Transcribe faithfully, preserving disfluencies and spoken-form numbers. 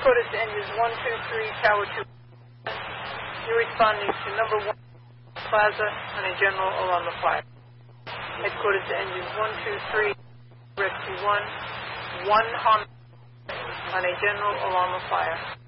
Headquarters to engines one two three, Tower two. You're responding to number one Plaza on a general alarm of fire. Headquarters to engines one two three, rescue one, one on, on a general alarm of fire.